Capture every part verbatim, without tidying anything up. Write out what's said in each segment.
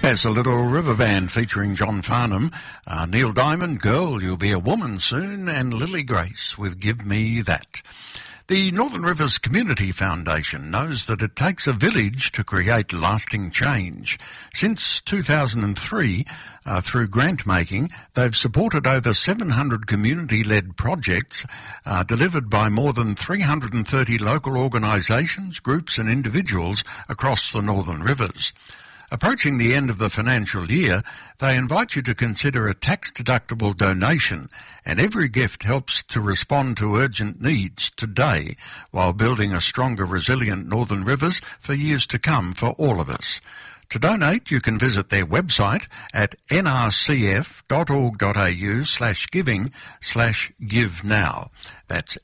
As a Little River Band featuring John Farnham, uh, Neil Diamond, Girl, You'll Be a Woman Soon, and Lily Grace with Give Me That. The Northern Rivers Community Foundation knows that it takes a village to create lasting change. Since two thousand three, uh, through grant making, they've supported over seven hundred community-led projects uh, delivered by more than three hundred thirty local organisations, groups and individuals across the Northern Rivers. Approaching the end of the financial year, they invite you to consider a tax-deductible donation, and every gift helps to respond to urgent needs today while building a stronger, resilient Northern Rivers for years to come for all of us. To donate, you can visit their website at nrcf.org.au slash giving slash give now. That's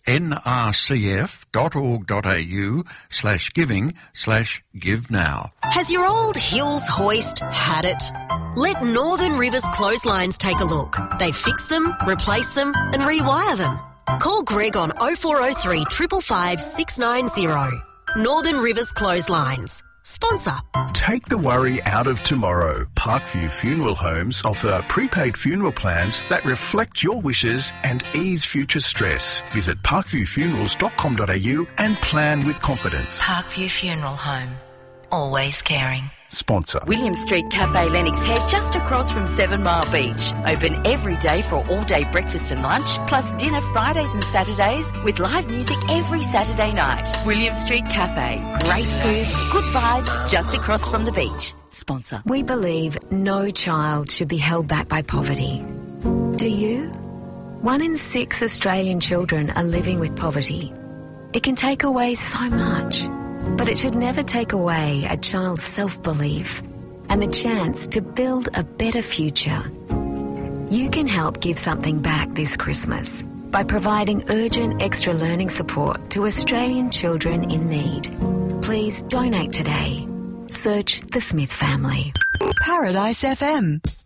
nrcf.org.au slash giving slash give now. Has your old Hills hoist had it? Let Northern Rivers Clotheslines take a look. They fix them, replace them and rewire them. Call Greg on oh four oh three, five five five, six nine oh. Northern Rivers Clotheslines. Sponsor. Take the worry out of tomorrow. Parkview Funeral Homes offer prepaid funeral plans that reflect your wishes and ease future stress. Visit parkview funerals dot com dot a u and plan with confidence. Parkview Funeral Home. Always caring. Sponsor. William Street Cafe Lennox Head, just across from Seven Mile Beach. Open every day for all-day breakfast and lunch, plus dinner Fridays and Saturdays, with live music every Saturday night. William Street Cafe. Great foods, good vibes, just across from the beach. Sponsor. We believe no child should be held back by poverty. Do you? One in six Australian children are living with poverty. It can take away so much. But it should never take away a child's self-belief and the chance to build a better future. You can help give something back this Christmas by providing urgent extra learning support to Australian children in need. Please donate today. Search the Smith family. Paradise F M.